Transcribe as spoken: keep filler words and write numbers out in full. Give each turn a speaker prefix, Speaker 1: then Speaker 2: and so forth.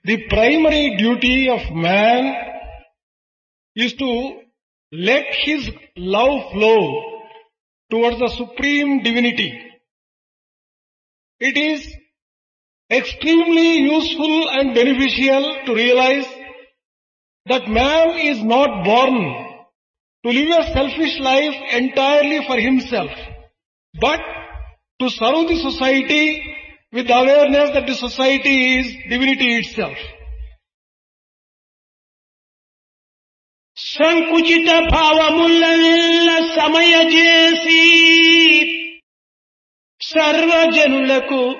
Speaker 1: The primary duty of man is to let his love flow towards the Supreme Divinity. It is extremely useful and beneficial to realize that man is not born to live a selfish life entirely for himself, but to serve the society with the awareness that the society is divinity itself.
Speaker 2: సంకుచిత భావములనెల్ల సమయజేసి సర్వజనులకు